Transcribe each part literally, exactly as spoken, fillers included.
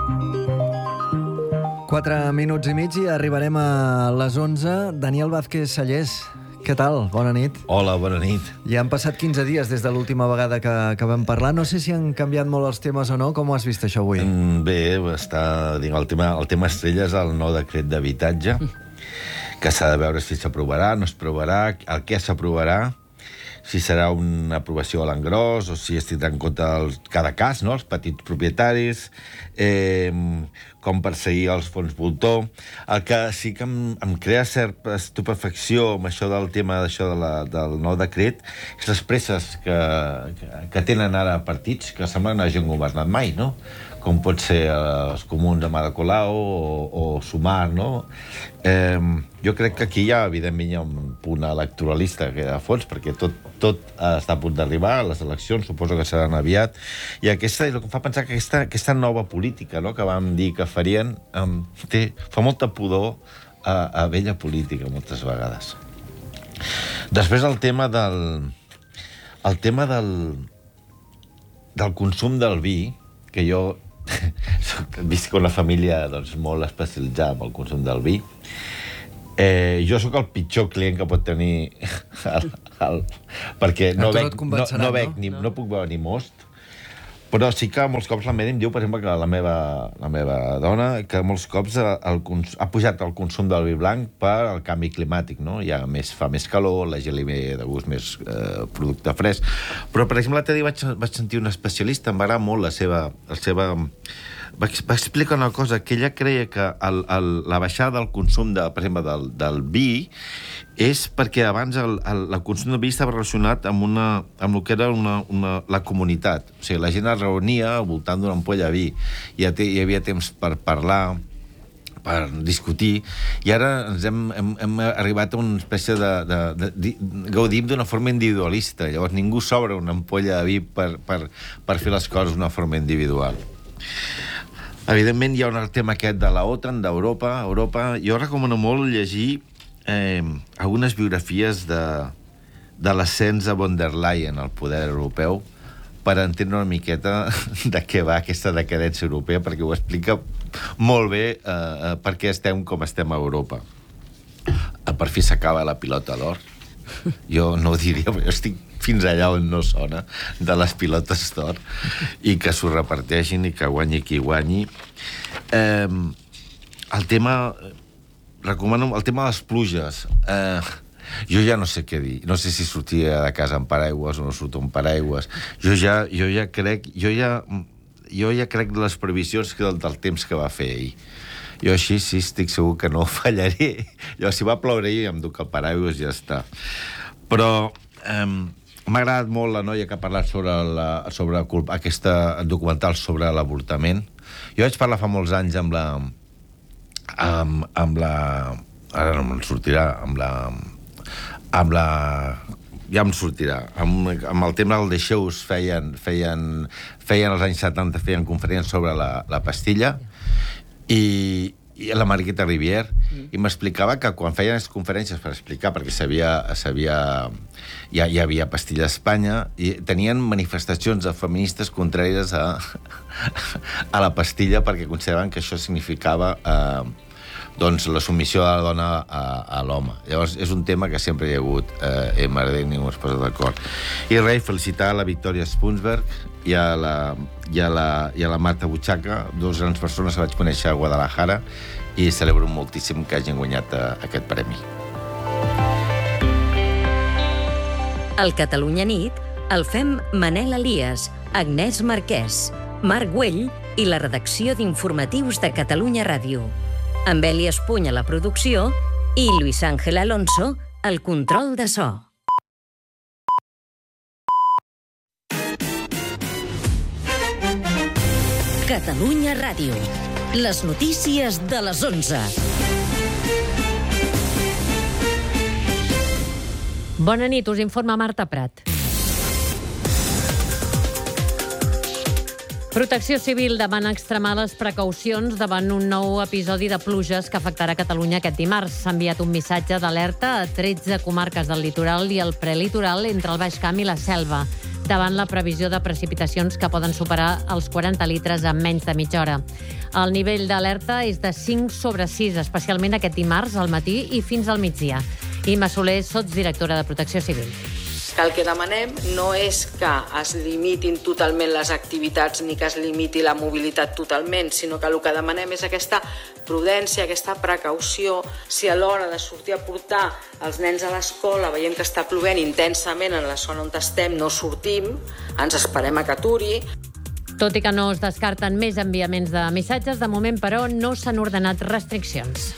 Quatre minuts i mig i arribarem a les onze. Daniel Vázquez Sallés, què tal? Bona nit. Hola, bona nit. Ja han passat quinze dies des de l'última vegada que, que vam parlar. No sé si han canviat molt els temes o no. Com ho has vist, això, avui? Mm, bé, està, dic, el, tema, el tema estrella és el nou decret d'habitatge, que s'ha de veure si s'aprovarà, no s'aprovarà, el què s'aprovarà, si serà una aprovació a l'engròs o si es tindrà en compte el, cada cas, no? Els petits propietaris, eh, com perseguir els fons voltor. El que sí que em, em crea certa estupefacció amb això del tema d'això de la, del nou decret és les presses que, que, que tenen ara partits que sembla que no hagin governat mai, no? Com pot ser els comuns de Ada Colau o, o Sumar, no? Eh, jo crec que aquí ja, evidentment, hi ha un punt electoralista que de fons, perquè tot, tot està a punt d'arribar, les eleccions suposo que seran aviat, i aquesta és el que em fa pensar que aquesta, aquesta nova política, no?, que vam dir que farien, eh, té, fa molta pudor a, a vella política, moltes vegades. Després el tema del... el tema del... del consum del vi, que jo visc una família doncs, molt especialitzada en el consum del vi. Eh, jo sóc el pitjor client que pot tenir el, el, perquè no, bec, no, no, bec, no? Ni, no. no puc beure ni most, però sí que molts cops la meva em diu, per exemple, que la meva, la meva dona, que molts cops el, el, ha pujat el consum del vi blanc per el canvi climàtic, no? Ja més, fa més calor, la gent li ve de gust més eh, producte fresc. Però, per exemple, l'altre dia vaig, vaig sentir un especialista, em va agradar molt la seva... La seva va, va explicar una cosa, que ella creia que el, el, la baixada del consum, de, per exemple, del, del vi, és perquè abans el, el, el consum del vi estava relacionat amb, una, amb el que era una, una, la comunitat. O sigui, la gent es reunia al voltant d'una ampolla de vi. Hi, hi havia temps per parlar, per discutir, i ara ens hem, hem, hem arribat a una espècie de... de, de, de gaudim d'una forma individualista. Llavors ningú s'obre una ampolla de vi per, per, per fer les coses d'una forma individual. Evidentment, hi ha un tema aquest de la OTAN, d'Europa. Europa. Jo recomano molt llegir eh, algunes biografies de, de l'ascens de von der Leyen al poder europeu per entendre una miqueta de què va aquesta decadència europea, perquè ho explica molt bé eh, per què estem com estem a Europa. Per fi s'acaba la pilota d'or. Jo no ho diria, però jo estic fins allà on no sona, de les pilotes d'or, i que s'ho reparteixin i que guanyi qui guanyi. Eh, el tema... Recomano el tema de les pluges. Eh, jo ja no sé què dir. No sé si sortia de casa amb paraigües o no surto amb paraigües. Jo ja, jo ja crec... Jo ja, jo ja crec de les previsions que del, del temps que va fer ahir. Jo així sí estic segur que no fallaré. Jo, si va ploure ahir, em duc el paraigües i ja està. Però... Eh, m'ha agradat molt la noia que ha parlat sobre, la, sobre aquesta documental sobre l'avortament. Jo vaig parlar fa molts anys amb la... amb, amb la... ara no me'n sortirà, amb la... amb la... ja em sortirà. Amb, amb el tema del deixeu-vos feien, feien, feien als anys setanta, feien conferències sobre la, la pastilla, i, i la Mariqueta Rivière, mm. i m'explicava que quan feien les conferències per explicar, perquè sabia, sabia ja hi havia pastilla a Espanya, i tenien manifestacions de feministes contràries a, a la pastilla perquè consideraven que això significava eh, doncs la submissió de la dona a, a l'home. Llavors, és un tema que sempre hi ha hagut eh, Emma i ningú es posa d'acord. I res, felicitar la Victoria Spunsberg i a la, i a la, i a la Marta Butxaca, dues grans persones que vaig conèixer a Guadalajara, i celebro moltíssim que hagin guanyat eh, aquest premi. Al Catalunya Nit el fem Manel Elias, Agnès Marquès, Marc Güell i la redacció d'informatius de Catalunya Ràdio. Amb Eli Espuny a la producció i Luis Ángel Alonso al control de so. Catalunya Ràdio. Les notícies de les onze. Bona nit, us informa Marta Prat. Protecció Civil demana extremar les precaucions davant un nou episodi de pluges que afectarà Catalunya aquest dimarts. S'ha enviat un missatge d'alerta a tretze comarques del litoral i el prelitoral entre el Baix Camp i la Selva. davant la previsió de precipitacions que poden superar els quaranta litres en menys de mitja hora. El nivell d'alerta és de cinc sobre sis, especialment aquest dimarts al matí i fins al migdia. Imma Soler, sotsdirectora de Protecció Civil. Que el que demanem no és que es limitin totalment les activitats ni que es limiti la mobilitat totalment, sinó que el que demanem és aquesta prudència, aquesta precaució. Si a l'hora de sortir a portar els nens a l'escola veiem que està plovent intensament en la zona on estem, no sortim, ens esperem a que aturi. Tot i que no es descarten més enviaments de missatges, de moment, però, no s'han ordenat restriccions.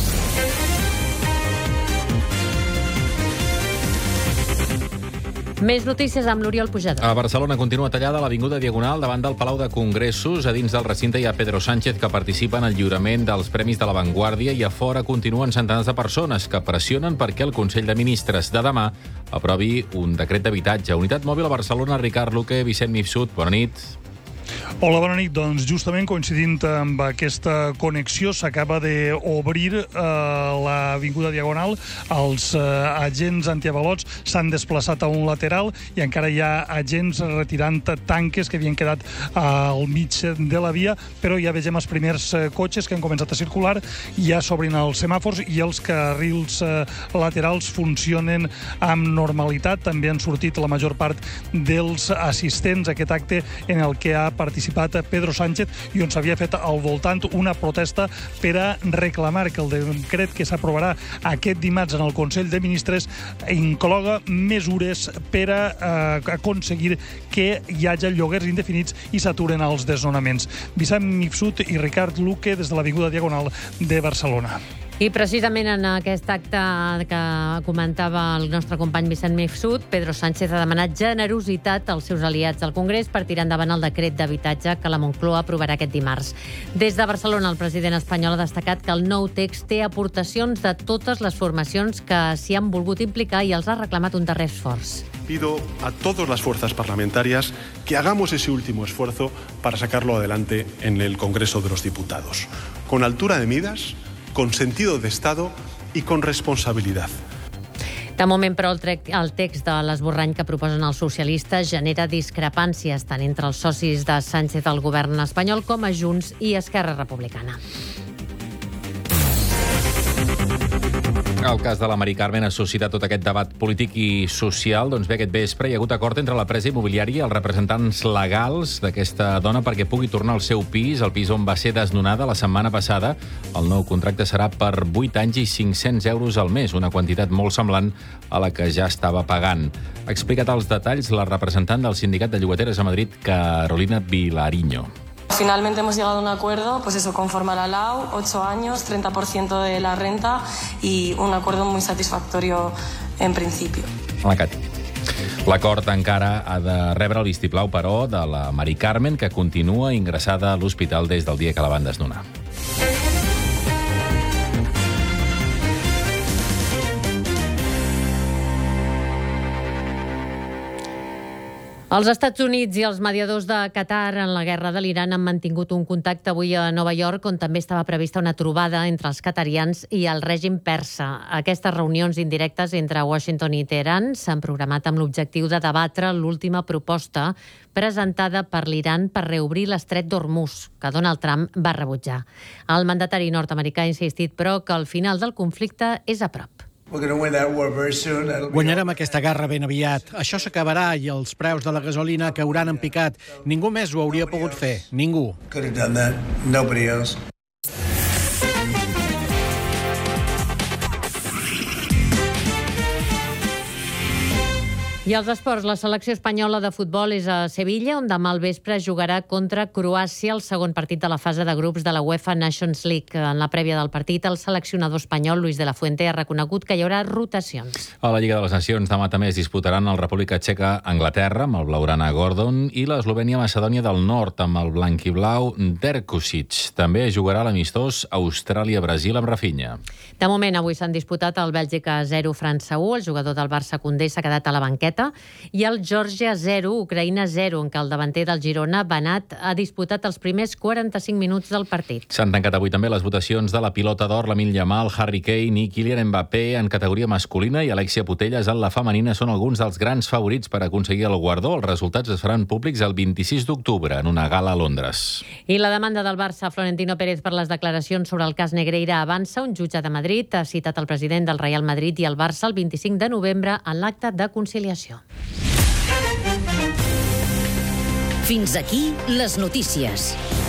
Més notícies amb l'Oriol Pujador. A Barcelona continua tallada l'Avinguda Diagonal davant del Palau de Congressos. A dins del recinte hi ha Pedro Sánchez, que participa en el lliurament dels Premis de la Vanguardia, i a fora continuen centenars de persones que pressionen perquè el Consell de Ministres de demà aprovi un decret d'habitatge. Unitat Mòbil a Barcelona, Ricard Luque, Vicent Mifsud, bona nit. Hola, bona nit. Doncs justament coincidint amb aquesta connexió s'acaba d'obrir eh, l'Avinguda Diagonal. Els eh, agents antiavalots s'han desplaçat a un lateral i encara hi ha agents retirant tanques que havien quedat al mig de la via, però ja vegem els primers eh, cotxes que han començat a circular, ja s'obrin els semàfors i els carrils eh, laterals funcionen amb normalitat. També han sortit la major part dels assistents a aquest acte en el que ha participat Pedro Sánchez i on s'havia fet al voltant una protesta per a reclamar que el decret que s'aprovarà aquest dimarts en el Consell de Ministres incloga mesures per a eh, aconseguir que hi hagi lloguers indefinits i s'aturen els desnonaments. Vicent Mifsud i Ricard Luque des de l'Avinguda Diagonal de Barcelona. I precisament en aquest acte que comentava el nostre company Vicent Mifsud, Pedro Sánchez ha demanat generositat als seus aliats al Congrés per tirar endavant el decret d'habitatge que la Moncloa aprovarà aquest dimarts. Des de Barcelona, el president espanyol ha destacat que el nou text té aportacions de totes les formacions que s'hi han volgut implicar i els ha reclamat un darrer esforç. Pido a todas las fuerzas parlamentarias que hagamos ese último esfuerzo para sacarlo adelante en el Congreso de los Diputados, con altura de miras, con sentido de Estado y con responsabilidad. De moment, però, el, el text de l'esborrany que proposen els socialistes genera discrepàncies tant entre els socis de Sánchez al govern espanyol com a Junts i Esquerra Republicana. El cas de la Mari Carmen ha suscitat tot aquest debat polític i social. Doncs bé, aquest vespre hi ha hagut acord entre l'empresa immobiliària i els representants legals d'aquesta dona perquè pugui tornar al seu pis, el pis on va ser desnonada la setmana passada. El nou contracte serà per vuit anys i cinc-cents euros al mes, una quantitat molt semblant a la que ja estava pagant. Ha explicat els detalls la representant del Sindicat de Llogateres a Madrid, Carolina Vilariño. Finalmente hemos llegado a un acuerdo, pues eso, conforme a la L A U, ocho años, treinta por ciento de la renta y un acuerdo muy satisfactorio en principio. La Cati. L'acord encara ha de rebre el vistiplau, però, de la Mari Carmen, que continua ingressada a l'hospital des del dia que la van desnonar. Els Estats Units i els mediadors de Qatar en la guerra de l'Iran han mantingut un contacte avui a Nova York, on també estava prevista una trobada entre els qatarians i el règim persa. Aquestes reunions indirectes entre Washington i Teheran s'han programat amb l'objectiu de debatre l'última proposta presentada per l'Iran per reobrir l'estret d'Hormuz, que Donald Trump va rebutjar. El mandatari nord-americà ha insistit, però, que el final del conflicte és a prop. Guanyarem aquesta guerra ben aviat. Això s'acabarà i els preus de la gasolina cauran en picat. Ningú més ho hauria pogut fer. Ningú. I als esports, la selecció espanyola de futbol és a Sevilla, on demà al vespre jugarà contra Croàcia el segon partit de la fase de grups de la UEFA Nations League. En la prèvia del partit, el seleccionador espanyol Luis de la Fuente ha reconegut que hi haurà rotacions. A la Lliga de les Nacions demà també es disputaran el República Txeca Anglaterra amb el blaugrana Gordon i l'Eslovènia Macedònia del Nord amb el blanquiblau Derkusic. També jugarà l'amistós Austràlia-Brasil amb Rafinha. De moment, avui s'han disputat el Bèlgica zero França u. El jugador del Barça Koundé s'ha quedat a la banqueta bicicleta, i el Geòrgia zero, Ucraïna zero, en què el davanter del Girona, Banat, ha disputat els primers quaranta-cinc minuts del partit. S'han tancat avui també les votacions de la pilota d'or, Lamine Yamal, Harry Kane i Kylian Mbappé en categoria masculina, i Alexia Putellas en la femenina són alguns dels grans favorits per aconseguir el guardó. Els resultats es faran públics el vint-i-sis d'octubre en una gala a Londres. I la demanda del Barça a Florentino Pérez per les declaracions sobre el cas Negreira avança. Un jutge de Madrid ha citat el president del Real Madrid i el Barça el vint-i-cinc de novembre en l'acte de conciliació. Fins aquí les notícies.